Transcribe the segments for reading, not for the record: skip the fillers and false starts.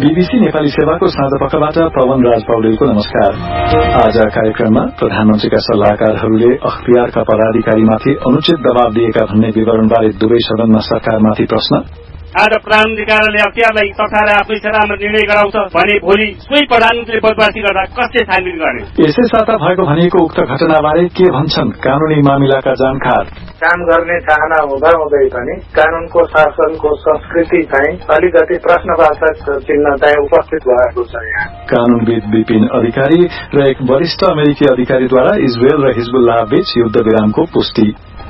BBC Nepali सेवाको साँझ पखबाट पवन राज पौडेलको नमस्कार। आज कार्यक्रममा प्रधानमन्त्रीका सल्लाहकारहरूले अख्तियारका पदाधिकारीमाथि अनुचित दबाव दिएका भन्ने विवरणबारे दुवै सदनमा सरकारमाथि प्रश्न। आज प्रधानमन्त्री कार्यालयले अख्तियारलाई तथाएर आफ्नो इच्छामा निर्णय गराउँछ भने भोलि सोही प्रधानमन्त्री बदमाशी गर्दा कसले छानबिन गर्ने? यसै साता भएको भनिएको उक्त घटनाबारे के भन्छन् कानूनी मामिलाका जानकार? काम गर्ने चाहना हुँदा हुँदै पनि कानूनको शासनको संस्कृति चाहिँ अलिकति प्रश्नवाचक चिन्ह चाहिँ उपस्थित भएको छ। यहाँ कानूनविद विपिन अधिकारी र एक वरिष्ठ अमेरिकी अधिकारीद्वारा इजरायल र हिजबुल्लाह बीच युद्ध विरामको पुष्टि।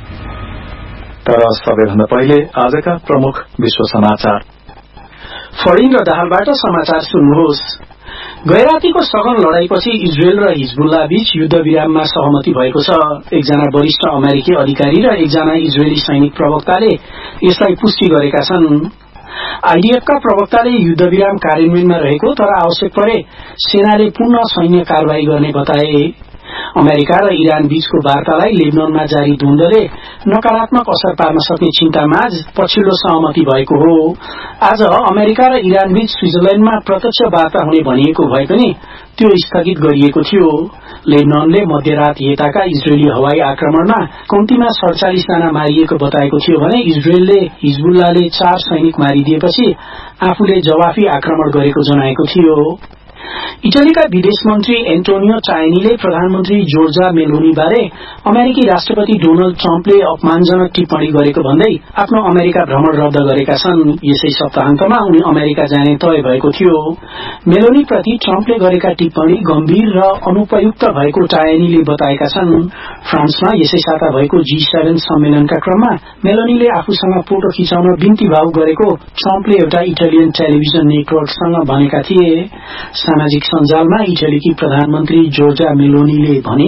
तर सबैभन्दा पहिले आजका प्रमुख विश्व समाचार। फरिङ र दाहालबाट समाचार सुन्नुहोस्। गैरातीको सघन लडाईपछि इजरायल र हिजबुल्लाह बीच युद्ध विराममा सहमति भएको छ। एकजना वरिष्ठ अमेरिकी अधिकारी र एकजना इजरायली सैनिक प्रवक्ताले यसलाई पुष्टि गरेका छन्। आईडीएफका प्रवक्ताले युद्ध विराम कार्यान्वयनमा रहेको तर आवश्यक परे सेनाले पुनः सैन्य कारवाही गर्ने बताए। अमेरिका र इरान बीचको वार्तालाई लेबननमा जारी द्वन्द्वले नकारात्मक असर पार्न सक्ने चिन्तामाझ पछिल्लो सहमति भएको हो। आज अमेरिका र इरान बीच स्विजरल्याण्डमा प्रत्यक्ष वार्ता हुने भनिएको भए पनि त्यो स्थगित गरिएको थियो। लेबननले मध्यरात यताका इजरायली हवाई आक्रमणमा कम्तीमा 47 जना मारिएको बताएको थियो भने इजरायलले हिजबुल्लाहले 4 सैनिक मारिदिएपछि आफूले जवाफी आक्रमण गरेको जनाएको थियो। इटलीका विदेश मन्त्री एन्टोनियो टायनीले प्रधानमन्त्री जोर्जा मेलोनी बारे अमेरिकी राष्ट्रपति डोनाल्ड ट्रम्पले अपमानजनक टिप्पणी गरेको भन्दै आफ्नो अमेरिका भ्रमण रद्द गरेका छन्। यसै सप्ताहन्तमा उनी अमेरिका जाने तय भएको थियो। मेलोनी प्रति ट्रम्पले गरेका टिप्पणी गम्भीर र अनुपयुक्त भएको टायनीले बताएका छन्। फ्रान्समा यसै साता भएको G7 सम्मेलनका क्रममा मेलोनीले आफूसँग फोटो खिचाउन बिन्ती भाव गरेको ट्रम्पले एउटा इटालियन टेलिभिजन नेटवर्कसँग भनेका थिए। सामाजिक सञ्जालमा इटलीकी प्रधानमन्त्री जोर्जा मेलोनीले भने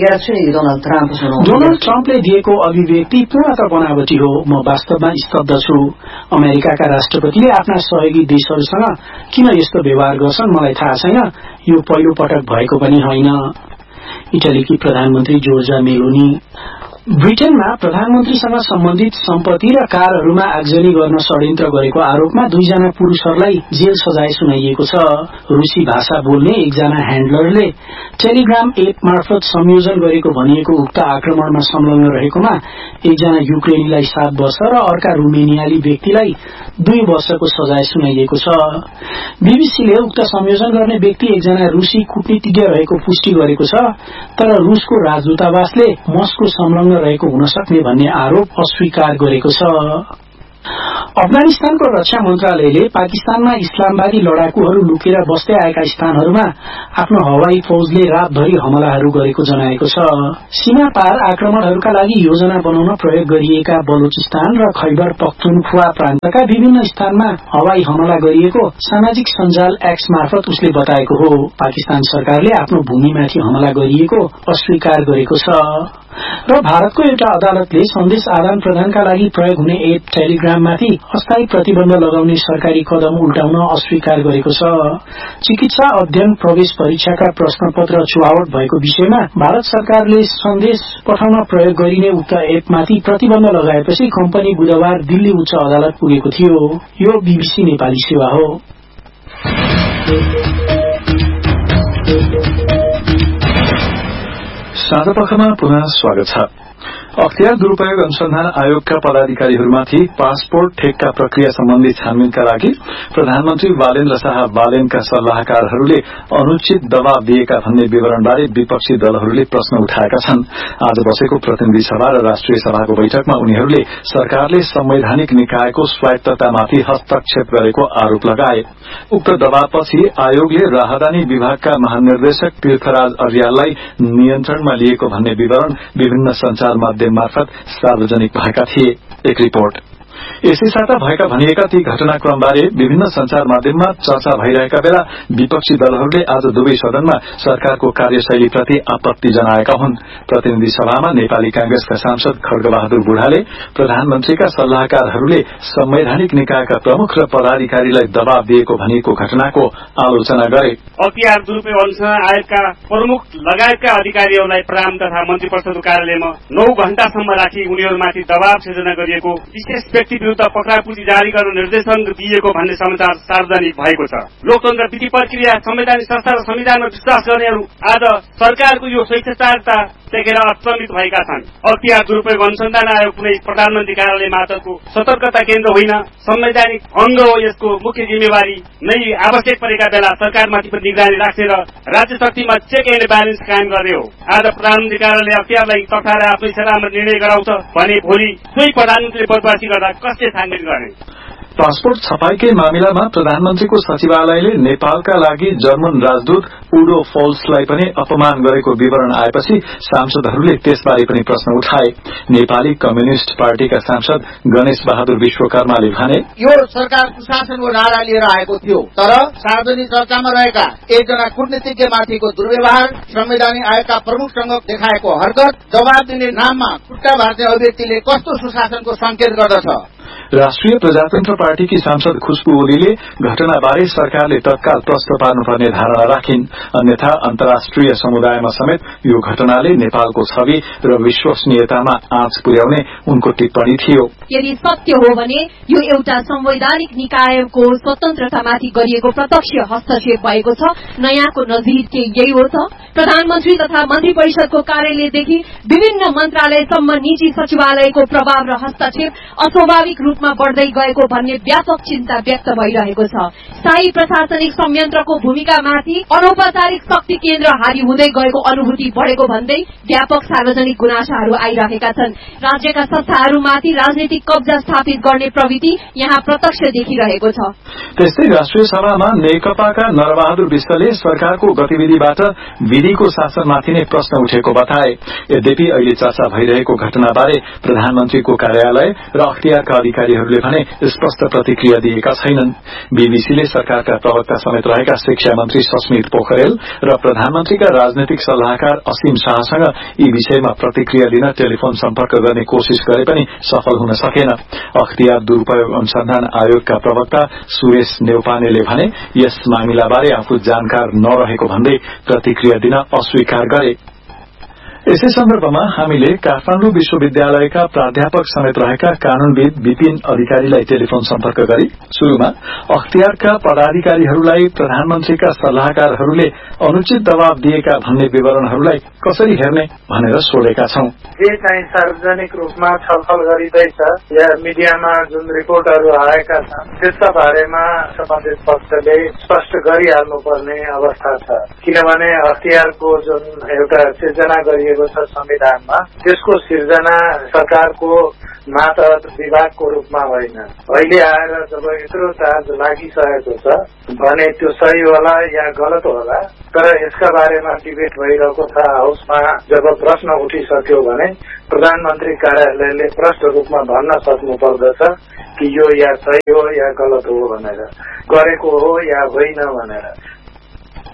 डोनाल्ड ट्रम्पले दिएको अभिव्यक्ति पूर्णतः बनावटी हो। म वास्तवमा स्तब्ध छु। अमेरिकाका राष्ट्रपतिले आफ्ना सहयोगी देशहरूसँग किन यस्तो व्यवहार गर्छन् मलाई थाहा छैन। यो पहिलो पटक भएको पनि होइन। इटलीकी प्रधानमन्त्री जोर्जा मेलोनी ब्रिटेनमा प्रधानमन्त्रीसँग सम्बन्धित सम्पत्ति र कारहरूमा आगजनी गर्न षड्यन्त्र गरेको आरोपमा 2 जना पुरूषहरूलाई जेल सजाय सुनाइएको छ। रूसी भाषा बोल्ने एकजना ह्यान्डलरले टेलिग्राम एप मार्फत संयोजन गरेको भनिएको उक्त आक्रमणमा संलग्न रहेकोमा एकजना युक्रेनीलाई 7 वर्ष र अर्का रुमेनियाली व्यक्तिलाई 2 वर्षको सजाय सुनाइएको छ। बीबीसीले उक्त संयोजन गर्ने व्यक्ति एकजना रूसी कूटनीतिज्ञ रहेको पुष्टि गरेको छ। तर रूसको राजदूतावासले मस्को संलग्न रहेको हुन सक्ने भन्ने आरोप अस्वीकार गरेको छ। अफगानिस्तानको रक्षा मन्त्रालयले पाकिस्तानमा इस्लामवादी लडाकुहरू लुकेर बस्दै आएका स्थानहरूमा आफ्नो हवाई फौजले रातभरि हमलाहरू गरेको जनाएको छ। सीमा पार आक्रमणहरूका लागि योजना बनाउन प्रयोग गरिएका बलुचिस्तान र खैबर पख्तुनख्वा प्रान्तका विभिन्न स्थानमा हवाई हमला गरिएको सामाजिक सञ्जाल एक्स मार्फत उसले बताएको हो। पाकिस्तान सरकारले आफ्नो भूमिमाथि हमला गरिएको अस्वीकार गरेको छ। र भारतको एउटा अदालतले सन्देश आदान प्रदानका लागि प्रयोग हुने एप टेलिग्राममाथि अस्थायी प्रतिबन्ध लगाउने सरकारी कदम उल्टाउन अस्वीकार गरेको छ। चिकित्सा अध्ययन प्रवेश परीक्षाका प्रश्नपत्र छुवावट भएको विषयमा भारत सरकारले सन्देश पठाउन प्रयोग गरिने उक्त एपमाथि प्रतिबन्ध लगाएपछि कम्पनी बुधबार दिल्ली उच्च अदालत पुगेको थियो। यो बीबीसी नेपाली सेवा हो। साँझपखमा पुनः स्वागत छ। अख्तियार दुरूपयोग अनुसन्धान आयोगका पदाधिकारीहरूमाथि पासपोर्ट ठेक्का प्रक्रिया सम्बन्धी छानबिनका लागि प्रधानमन्त्री बालेन्द्र शाह बालेनका सल्लाहकारहरूले अनुचित दबाव दिएका भन्ने विवरणबारे विपक्षी दलहरूले प्रश्न उठाएका छन्। आज बसेको प्रतिनिधि सभा र राष्ट्रिय सभाको बैठकमा उनीहरूले सरकारले संवैधानिक निकायको स्वायत्ततामाथि हस्तक्षेप गरेको आरोप लगाए। उक्त दबावपछि आयोगले राहदानी विभागका महानिर्देशक तीर्थराज अर्याललाई नियन्त्रणमा लिएको भन्ने विवरण विभिन्न संचार माध्यम मार्फत सार्वजनिक भएका थिए। एक रिपोर्ट। यसै साता भएका भनिएका ती घटनाक्रमबारे विभिन्न संचार माध्यममा चर्चा भइरहेका बेला विपक्षी दलहरूले आज दुवै सदनमा सरकारको कार्यशैलीप्रति आपत्ति जनाएका हुन्। प्रतिनिधि सभामा नेपाली कांग्रेसका सांसद खड्गबहादुर बुढाले प्रधानमन्त्रीका सल्लाहकारहरूले संवैधानिक निकायका प्रमुख र पदाधिकारीलाई दबाव दिएको भनिएको घटनाको आलोचना गरे। अख्तियार दुरूपयोग अनुसन्धान आयोगका प्रमुख लगायतका अधिकारीहरूलाई प्रधान तथा मन्त्री परिषदको कार्यालयमा 9 घण्टासम्म राखी उनीहरूमाथि दबाव सिर्जना गरिएको विशेष व्यक्ति विरुद्ध पक्रापुर्जी जारी गर्न निर्देशन दिएको भन्ने समाचार सार्वजनिक भएको छ। लोकतन्त्र विधि प्रक्रिया संवैधानिक संस्था र संविधानमा विश्वास गर्नेहरू आज सरकारको यो स्वेच्छाचारता देखेर अचम्मित भएका छन्। अख्तियार दुरूपयोग अनुसन्धान आयोग कुनै प्रधानमन्त्री कार्यालय मात्रको सतर्कता केन्द्र होइन, संवैधानिक अङ्ग हो। यसको मुख्य जिम्मेवारी नै आवश्यक परेका बेला सरकारमाथि पनि निगरानी राख्ने र राज्य शक्तिमा चेक एन्ड ब्यालेन्स कायम गर्ने हो। आज प्रधानमन्त्री कार्यालय अख्तियारलाई तथाएर आफ्नो इशारामा निर्णय गराउँछ भने भोलि सोही प्रधानमन्त्रीले बदमासी गर्दा कसले छानबिन गर्ने? पासपोर्ट छपाईकै मामिलामा प्रधानमन्त्रीको सचिवालयले नेपालका लागि जर्मन राजदूत उडो फोल्सलाई पनि अपमान गरेको विवरण आएपछि सांसदहरूले त्यसबारे पनि प्रश्न उठाए। नेपाली कम्युनिष्ट पार्टीका सांसद गणेश बहादुर विश्वकर्माले भने, यो सरकार कुशासनको नारा लिएर आएको थियो, तर सार्वजनिक चर्चामा रहेका एकजना कूटनीतिज्ञमाथिको दुर्व्यवहार, संवैधानिक आयोगका प्रमुखसँग देखाएको हरकत, जवाब दिने नाममा खुट्टा भाँच्ने अभिव्यक्तिले कस्तो सुशासनको संकेत गर्दछ? राष्ट्रिय प्रजातन्त्र पार्टीकी सांसद खुशबु ओलीले घटनाबारे सरकारले तत्काल प्रश्न पार्नुपर्ने धारणा राखिन्। अन्यथा अन्तर्राष्ट्रिय समुदायमा समेत यो घटनाले नेपालको छवि र विश्वसनीयतामा आँच पुर्याउने उनको टिप्पणी थियो। यदि सत्य हो भने यो एउटा संवैधानिक निकायको स्वतन्त्रतामाथि गरिएको प्रत्यक्ष हस्तक्षेप भएको छ। नयाँको नजिर के यही हो त? प्रधानमन्त्री तथा मन्त्री परिषदको कार्यालयदेखि विभिन्न मन्त्रालयसम्म निजी सचिवालयको प्रभाव र हस्तक्षेप अस्वाभाविक रूपमा बढ़दै गएको भन्ने व्यापक चिन्ता व्यक्त भइरहेको छ। स्थायी प्रशासनिक संयन्त्रको भूमिकामाथि अनौपचारिक शक्ति केन्द्र हावी हुँदै गएको अनुभूति बढ़ेको भन्दै व्यापक सार्वजनिक गुनासाहरू आइरहेका छन्। राज्यका संस्थाहरूमाथि राजनीतिक कब्जा स्थापित गर्ने प्रवृत्ति यहाँ प्रत्यक्ष देखिरहेको छ। त्यस्तै राष्ट्रिय सभामा नेकपाका नरबहादुर विष्टले सरकारको गतिविधिबाट विधिको शासनमाथि नै प्रश्न उठेको बताए। यद्यपि अहिले चर्चा भइरहेको घटनाबारे प्रधानमन्त्रीको कार्यालय र अख्तियारका अधिकारीहरूले भने स्पष्ट प्रतिक्रिया दिएका छैनन्। बीबीसीले सरकारका प्रवक्ता समेत रहेका शिक्षा मन्त्री सस्मित पोखरेल र प्रधानमन्त्रीका राजनैतिक सल्लाहकार असीम शाहसँग यी विषयमा प्रतिक्रिया दिन टेलिफोन सम्पर्क गर्ने कोशिश गरे पनि सफल हुन सकेन। अख्तियार दुरूपयोग अनुसन्धान आयोगका प्रवक्ता सुरेश नेउपानेले भने यस मामिलाबारे आफू जानकार नरहेको भन्दै प्रतिक्रिया दिन अस्वीकार गरे। यसै सन्दर्भमा हामीले काठमाडौँ विश्वविद्यालयका प्राध्यापक समेत रहेका कानूनविद विपिन अधिकारीलाई टेलिफोन सम्पर्क गरी शुरूमा अख्तियारका पदाधिकारीहरूलाई प्रधानमन्त्रीका सल्लाहकारहरूले अनुचित दबाव दिएका भन्ने विवरणहरूलाई कसरी हेर्ने भनेर सोधेका छौं। जे चाहिँ सार्वजनिक रूपमा छलफल गरिँदैछ या मिडियामा जुन रिपोर्टहरू आएका छन् त्यसका बारेमा सम्बन्धित पक्षले स्पष्ट गरिहाल्नुपर्ने अवस्था छ। किनभने अख्तियारको जुन एउटा सिर्जना गरिएको छ संविधानमा, त्यसको सिर्जना सरकारको मातहत विभागको रूपमा होइन। अहिले आएर जब यत्रो चार्ज लागिसकेको छ भने त्यो सही होला या गलत होला, तर यसका बारेमा डिबेट भइरहेको छ। हाउसमा जब प्रश्न उठिसक्यो भने प्रधानमन्त्री कार्यालयले प्रष्ट रूपमा भन्न सक्नु पर्दछ कि यो या सही हो या गलत हो भनेर, गरेको हो या होइन भनेर।